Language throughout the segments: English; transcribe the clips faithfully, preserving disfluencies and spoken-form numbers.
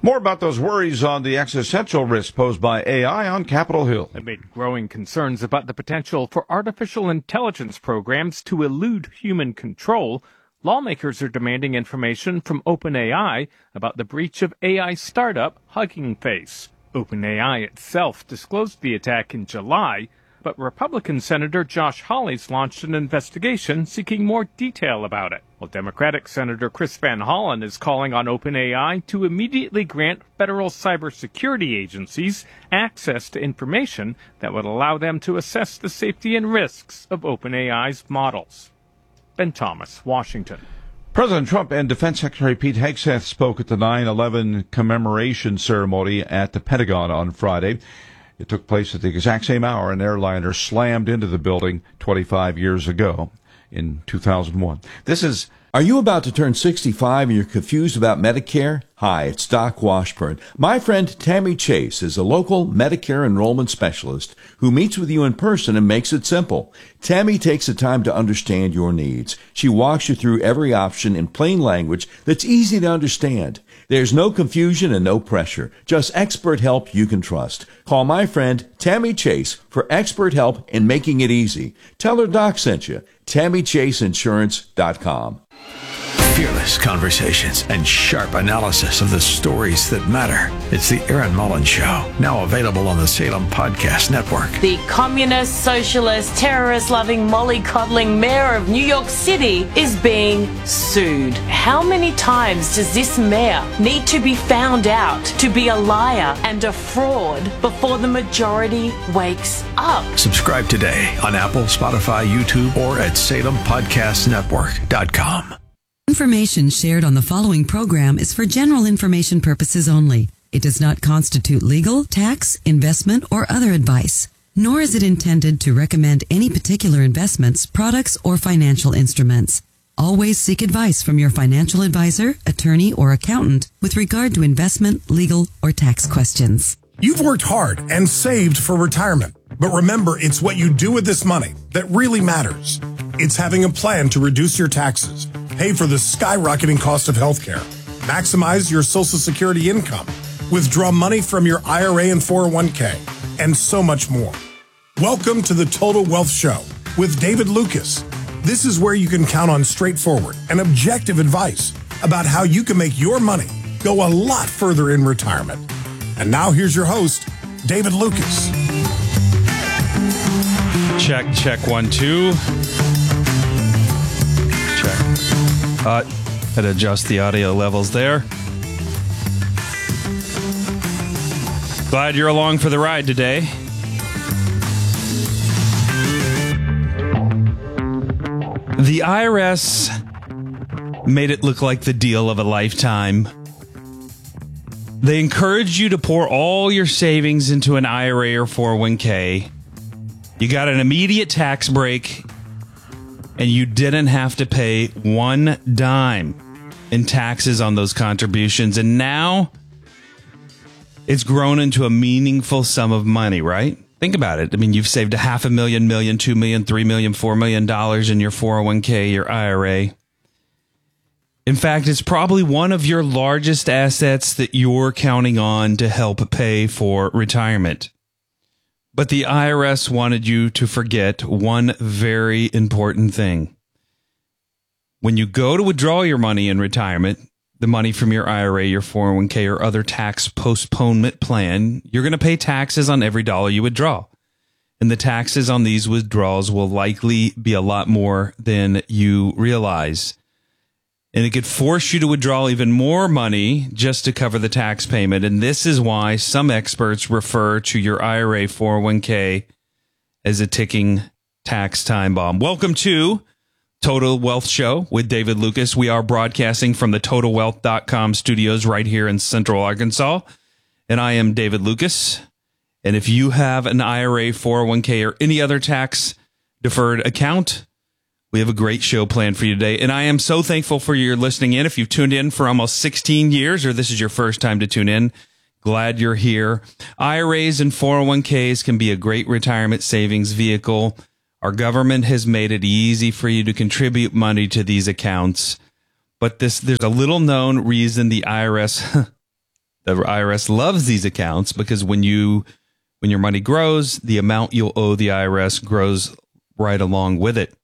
More about those worries on the existential risk posed by A I on Capitol Hill. Amid growing concerns about the potential for artificial intelligence programs to elude human control, lawmakers are demanding information from OpenAI about the breach of A I startup Hugging Face. OpenAI itself disclosed the attack in July, but Republican Senator Josh Hawley's launched an investigation seeking more detail about it, while Democratic Senator Chris Van Hollen is calling on OpenAI to immediately grant federal cybersecurity agencies access to information that would allow them to assess the safety and risks of OpenAI's models. Ben Thomas, Washington. President Trump and Defense Secretary Pete Hegseth spoke at the nine eleven commemoration ceremony at the Pentagon on Friday. It took place at the exact same hour an airliner slammed into the building twenty-five years ago in two thousand one. This is... Are you about to turn sixty-five and you're confused about Medicare? Hi, it's Doc Washburn. My friend Tammy Chase is a local Medicare enrollment specialist who meets with you in person and makes it simple. Tammy takes the time to understand your needs. She walks you through every option in plain language that's easy to understand. There's no confusion and no pressure, just expert help you can trust. Call my friend Tammy Chase for expert help in making it easy. Tell her Doc sent you. Tammy Chase Insurance dot com. Fearless conversations and sharp analysis of the stories that matter. It's the Erin Mullins Show, now available on the Salem Podcast Network. The communist, socialist, terrorist-loving, mollycoddling mayor of New York City is being sued. How many times does this mayor need to be found out to be a liar and a fraud before the majority wakes up? Subscribe today on Apple, Spotify, YouTube, or at Salem Podcast Network dot com. Information shared on the following program is for general information purposes only. It does not constitute legal, tax, investment, or other advice, nor is it intended to recommend any particular investments, products, or financial instruments. Always seek advice from your financial advisor, attorney, or accountant with regard to investment, legal, or tax questions. You've worked hard and saved for retirement, but remember, it's what you do with this money that really matters. It's having a plan to reduce your taxes, pay for the skyrocketing cost of healthcare, maximize your Social Security income, withdraw money from your I R A and four oh one k, and so much more. Welcome to the Total Wealth Show with David Lucas. This is where you can count on straightforward and objective advice about how you can make your money go a lot further in retirement. And now here's your host, David Lucas. Check, check, one, two. Check. Uh, had to adjust the audio levels there. Glad you're along for the ride today. The I R S made it look like the deal of a lifetime. They encouraged you to pour all your savings into an I R A or four oh one k. You got an immediate tax break, and you didn't have to pay one dime in taxes on those contributions. And now it's grown into a meaningful sum of money, right? Think about it. I mean, you've saved a half a million, million, two million, three million, four million dollars in your four oh one k, your I R A. In fact, it's probably one of your largest assets that you're counting on to help pay for retirement. But the I R S wanted you to forget one very important thing. When you go to withdraw your money in retirement, the money from your I R A, your four oh one k, or other tax postponement plan, you're going to pay taxes on every dollar you withdraw. And the taxes on these withdrawals will likely be a lot more than you realize. And it could force you to withdraw even more money just to cover the tax payment. And this is why some experts refer to your I R A four oh one k as a ticking tax time bomb. Welcome to Total Wealth Show with David Lucas. We are broadcasting from the total wealth dot com studios right here in Central Arkansas. And I am David Lucas. And if you have an I R A four oh one k or any other tax deferred account, we have a great show planned for you today, and I am so thankful for your listening in. If you've tuned in for almost sixteen years, or this is your first time to tune in, glad you're here. I R As and four oh one k's can be a great retirement savings vehicle. Our government has made it easy for you to contribute money to these accounts, but this there's a little-known reason the I R S The I R S loves these accounts because when you when your money grows, the amount you'll owe the I R S grows right along with it.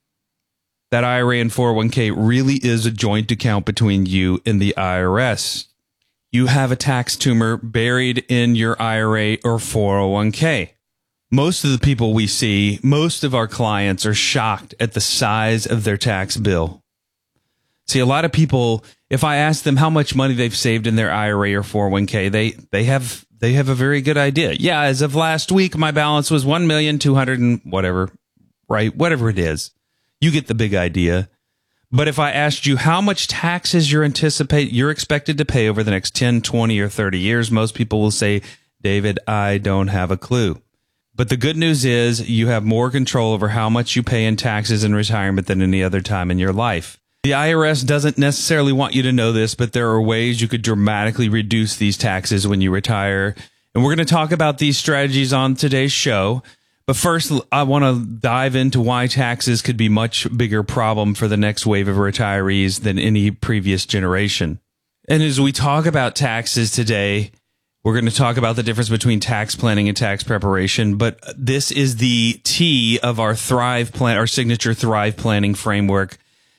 That I R A and four oh one k really is a joint account between you and the I R S. You have a tax tumor buried in your I R A or four oh one k. Most of the people we see, most of our clients are shocked at the size of their tax bill. See, a lot of people, if I ask them how much money they've saved in their I R A or four oh one k, they they have they have a very good idea. Yeah, as of last week, my balance was one million two hundred and whatever, right? Whatever it is. You get the big idea. But if I asked you how much taxes you're anticipate you're expected to pay over the next ten, twenty, or thirty years, most people will say, David, I don't have a clue. But the good news is you have more control over how much you pay in taxes in retirement than any other time in your life. The I R S doesn't necessarily want you to know this, but there are ways you could dramatically reduce these taxes when you retire. And we're going to talk about these strategies on today's show. But first, I want to dive into why taxes could be a much bigger problem for the next wave of retirees than any previous generation. And as we talk about taxes today, we're going to talk about the difference between tax planning and tax preparation. But this is the T of our Thrive plan, our signature Thrive planning framework.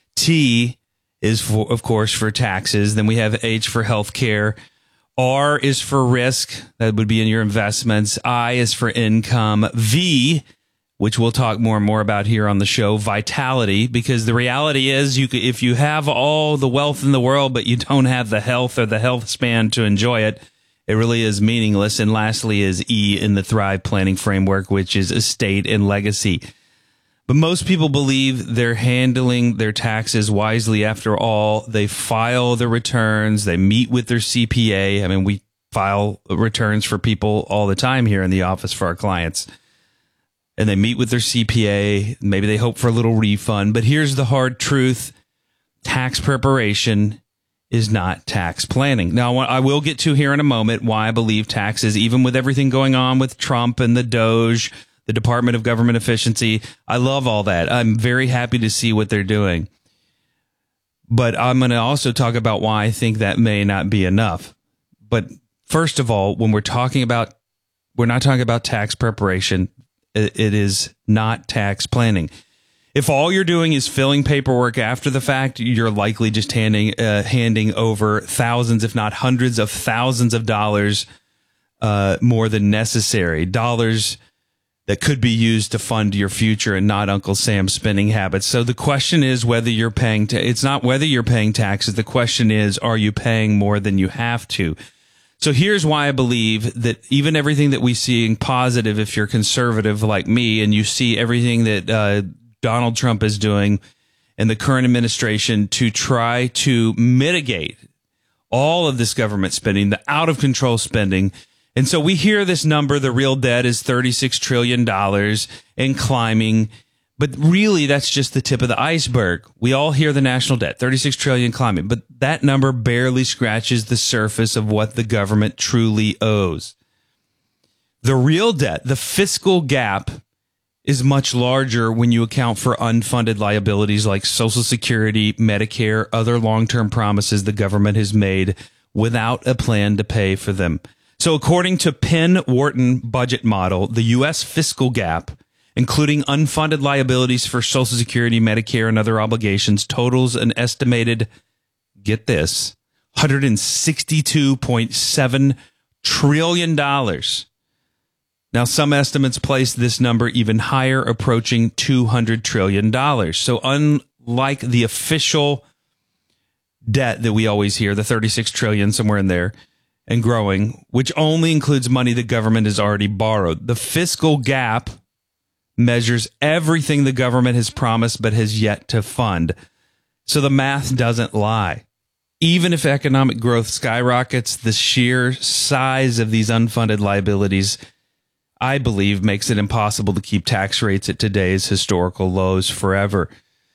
T is, for, of course, for taxes. Then we have H for healthcare. R is for risk. That would be in your investments. I is for income. V, which we'll talk more and more about here on the show, vitality, because the reality is you could, if you have all the wealth in the world, but you don't have the health or the health span to enjoy it, it really is meaningless. And lastly is E in the Thrive planning framework, which is estate and legacy. But most people believe they're handling their taxes wisely. After all, they file their returns. They meet with their C P A. I mean, we file returns for people all the time here in the office for our clients. And they meet with their C P A. Maybe they hope for a little refund. But here's the hard truth. Tax preparation is not tax planning. Now, I will get to here in a moment why I believe taxes, even with everything going on with Trump and the Doge, the Department of Government Efficiency. I love all that. I'm very happy to see what they're doing. But I'm going to also talk about why I think that may not be enough. But first of all, when we're talking about, we're not talking about tax preparation. It, it is not tax planning. If all you're doing is filling paperwork after the fact, you're likely just handing uh, handing over thousands, if not hundreds of thousands of dollars uh, more than necessary. Dollars that could be used to fund your future and not Uncle Sam's spending habits. So the question is whether you're paying, ta- it's not whether you're paying taxes. The question is, are you paying more than you have to? So here's why I believe that even everything that we see positive, if you're conservative like me and you see everything that uh, Donald Trump is doing and the current administration to try to mitigate all of this government spending, the out of control spending. And so we hear this number, the real debt is thirty-six trillion dollars and climbing, but really that's just the tip of the iceberg. We all hear the national debt, thirty-six trillion dollars climbing, but that number barely scratches the surface of what the government truly owes. The real debt, the fiscal gap, is much larger when you account for unfunded liabilities like Social Security, Medicare, other long-term promises the government has made without a plan to pay for them. So according to Penn Wharton budget model, the U S fiscal gap, including unfunded liabilities for Social Security, Medicare, and other obligations, totals an estimated, get this, one hundred sixty-two point seven trillion dollars. Now, some estimates place this number even higher, approaching two hundred trillion dollars. So unlike the official debt that we always hear, the thirty-six trillion dollars somewhere in there, and growing, which only includes money the government has already borrowed. The fiscal gap measures everything the government has promised but has yet to fund. So the math doesn't lie. Even if economic growth skyrockets, the sheer size of these unfunded liabilities, I believe, makes it impossible to keep tax rates at today's historical lows forever.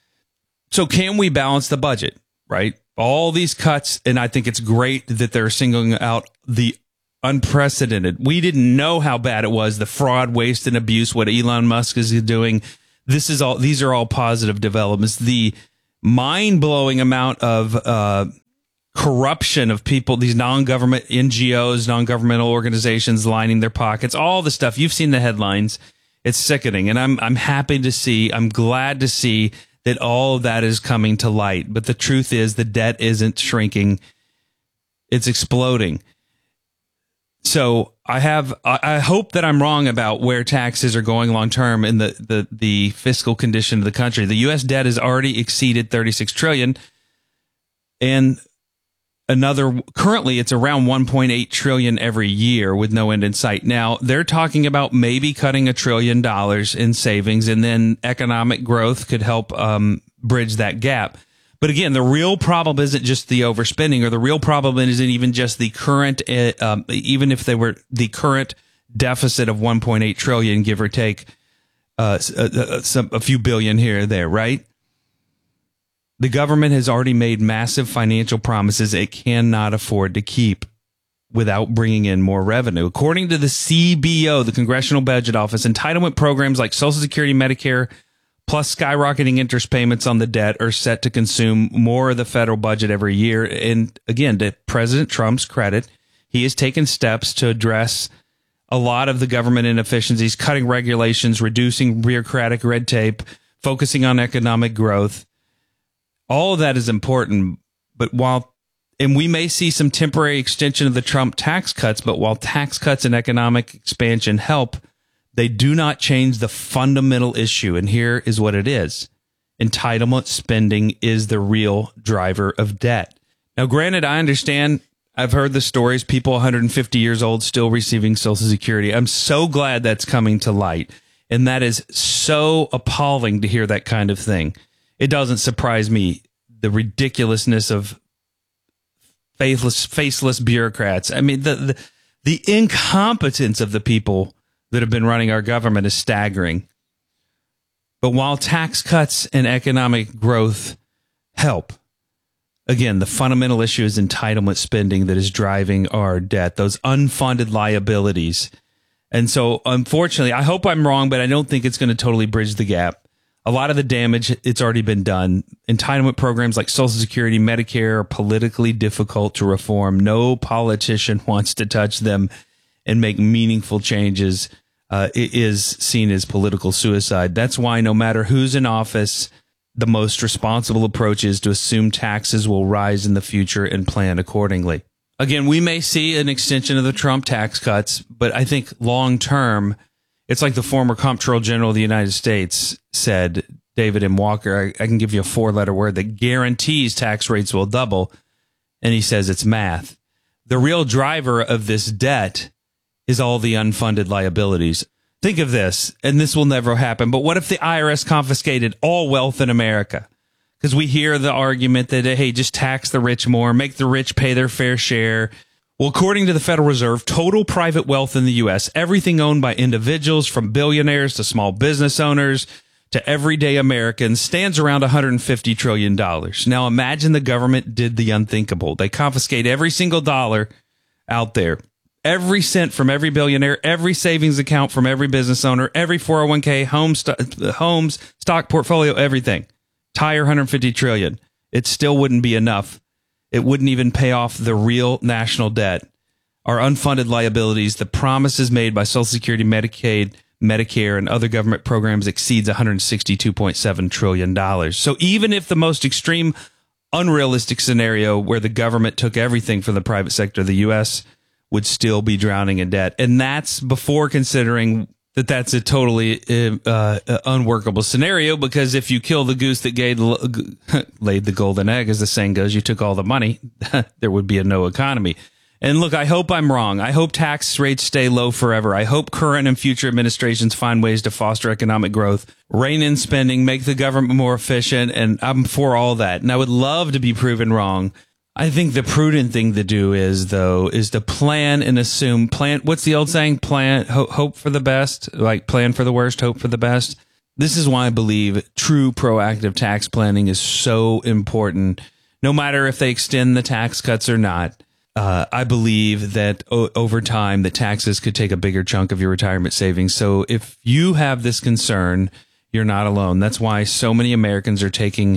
So can we balance the budget, right? All these cuts, and I think it's great that they're singling out the unprecedented. We didn't know how bad it was, the fraud, waste, and abuse, what Elon Musk is doing. This is all; these are all positive developments. The mind-blowing amount of uh, corruption of people, these non-government N G Os, non-governmental organizations lining their pockets, all the stuff. You've seen the headlines. It's sickening. And I'm I'm happy to see, I'm glad to see that all of that is coming to light. But the truth is the debt isn't shrinking. It's exploding. So I have, I hope that I'm wrong about where taxes are going long term in the, the, the fiscal condition of the country. The U S debt has already exceeded thirty-six trillion dollars, and another, currently it's around one point eight trillion dollars every year with no end in sight. Now they're talking about maybe cutting a trillion dollars in savings, and then economic growth could help um, bridge that gap. But again, the real problem isn't just the overspending, or the real problem isn't even just the current, uh, um, even if they were the current deficit of one point eight trillion, give or take uh, a, some, a few billion here or there, right? The government has already made massive financial promises it cannot afford to keep without bringing in more revenue. According to the C B O, the Congressional Budget Office, entitlement programs like Social Security, Medicare, plus skyrocketing interest payments on the debt are set to consume more of the federal budget every year. And again, to President Trump's credit, he has taken steps to address a lot of the government inefficiencies, cutting regulations, reducing bureaucratic red tape, focusing on economic growth. All of that is important. But while, and we may see some temporary extension of the Trump tax cuts, but while tax cuts and economic expansion help, they do not change the fundamental issue, and here is what it is. Entitlement spending is the real driver of debt. Now, granted, I understand, I've heard the stories, people one hundred fifty years old still receiving Social Security. I'm so glad that's coming to light, and that is so appalling to hear that kind of thing. It doesn't surprise me, the ridiculousness of faithless, faceless bureaucrats. I mean, the, the, the incompetence of the people that have been running our government is staggering. But while tax cuts and economic growth help, again, the fundamental issue is entitlement spending that is driving our debt, those unfunded liabilities. And so, unfortunately, I hope I'm wrong, but I don't think it's going to totally bridge the gap. A lot of the damage, it's already been done. Entitlement programs like Social Security, Medicare are politically difficult to reform. No politician wants to touch them and make meaningful changes. Uh, it is seen as political suicide. That's why no matter who's in office, the most responsible approach is to assume taxes will rise in the future and plan accordingly. Again, we may see an extension of the Trump tax cuts, but I think long term, it's like the former Comptroller General of the United States said, David M. Walker, I, I can give you a four-letter word that guarantees tax rates will double, and he says it's math. The real driver of this debt is all the unfunded liabilities. Think of this, and this will never happen, but what if the I R S confiscated all wealth in America? Because we hear the argument that, hey, just tax the rich more, make the rich pay their fair share. Well, according to the Federal Reserve, total private wealth in the U S, everything owned by individuals from billionaires to small business owners to everyday Americans, stands around one hundred fifty trillion dollars. Now imagine the government did the unthinkable. They confiscate every single dollar out there. Every cent from every billionaire, every savings account from every business owner, every four oh one k, home st- homes, stock portfolio, everything. Tire one hundred fifty trillion dollars. It still wouldn't be enough. It wouldn't even pay off the real national debt, our unfunded liabilities. The promises made by Social Security, Medicaid, Medicare, and other government programs exceeds one hundred sixty-two point seven trillion dollars. So even if the most extreme, unrealistic scenario where the government took everything from the private sector of the U S would still be drowning in debt. And that's before considering that that's a totally uh, unworkable scenario, because if you kill the goose that gave, laid the golden egg, as the saying goes, you took all the money, there would be a no economy. And look, I hope I'm wrong. I hope tax rates stay low forever. I hope current and future administrations find ways to foster economic growth, rein in spending, make the government more efficient, and I'm for all that. And I would love to be proven wrong. I think the prudent thing to do is, though, is to plan and assume, plan, what's the old saying? Plan, ho- hope for the best, like plan for the worst, hope for the best. This is why I believe true proactive tax planning is so important, no matter if they extend the tax cuts or not. Uh, I believe that o- over time, the taxes could take a bigger chunk of your retirement savings. So if you have this concern, you're not alone. That's why so many Americans are taking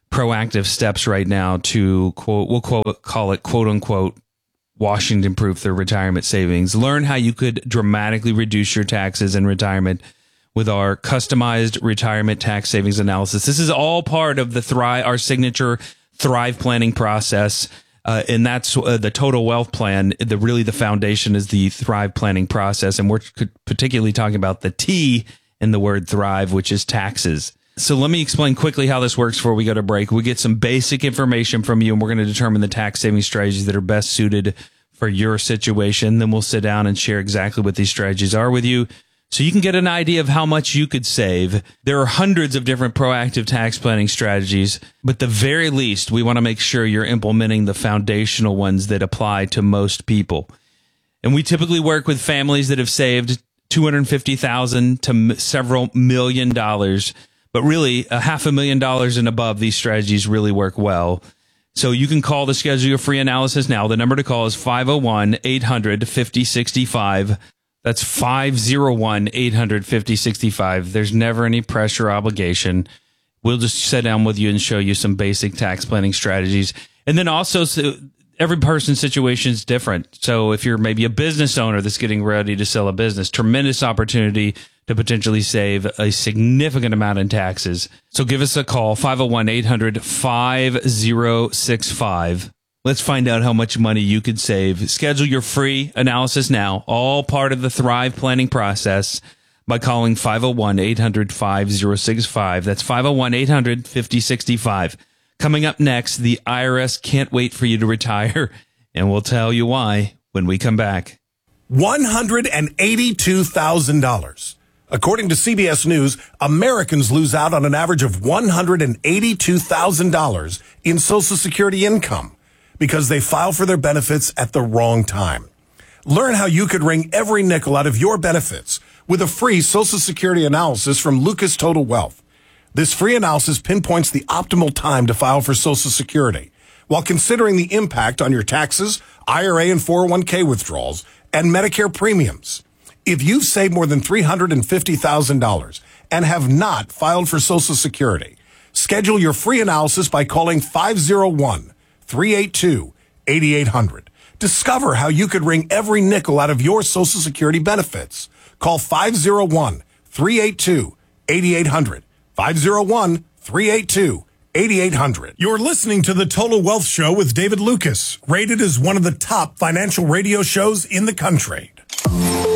proactive steps right now to quote, we'll quote, call it quote unquote, Washington proof their retirement savings. Learn how you could dramatically reduce your taxes in retirement with our customized retirement tax savings analysis. This is all part of the Thrive, our signature Thrive planning process. Uh, and that's uh, the total wealth plan. The really the foundation is the Thrive planning process. And we're particularly talking about the T in the word Thrive, which is taxes. So let me explain quickly how this works before we go to break. We get some basic information from you, and we're going to determine the tax saving strategies that are best suited for your situation. Then we'll sit down and share exactly what these strategies are with you, so you can get an idea of how much you could save. There are hundreds of different proactive tax planning strategies, but at the very least, we want to make sure you're implementing the foundational ones that apply to most people. And we typically work with families that have saved two hundred fifty thousand dollars to several million dollars, but really a half a million dollars and above, these strategies really work well. So you can call to schedule your free analysis now. The number to call is five oh one, eight hundred, fifty sixty-five. That's five oh one, eight hundred, fifty sixty-five. There's never any pressure or obligation. We'll just sit down with you and show you some basic tax planning strategies. And then also, so every person's situation is different. So if you're maybe a business owner that's getting ready to sell a business, tremendous opportunity to potentially save a significant amount in taxes. So give us a call, five oh one, eight hundred, five oh six five. Let's find out how much money you could save. Schedule your free analysis now, all part of the Thrive planning process, by calling five oh one, eight hundred, five oh six five. That's five oh one, eight hundred, fifty sixty-five. Coming up next, the I R S can't wait for you to retire, and we'll tell you why when we come back. one hundred eighty-two thousand dollars. According to C B S News, Americans lose out on an average of one hundred eighty-two thousand dollars in Social Security income because they file for their benefits at the wrong time. Learn how you could wring every nickel out of your benefits with a free Social Security analysis from Lucas Total Wealth. This free analysis pinpoints the optimal time to file for Social Security while considering the impact on your taxes, I R A and four oh one k withdrawals, and Medicare premiums. If you've saved more than three hundred fifty thousand dollars and have not filed for Social Security, schedule your free analysis by calling five oh one, three eight two, eight eight hundred. Discover how you could wring every nickel out of your Social Security benefits. Call five oh one, three eight two, eight eight hundred. five oh one, three eight two, eight eight hundred. You're listening to the Total Wealth Show with David Lucas, rated as one of the top financial radio shows in the country.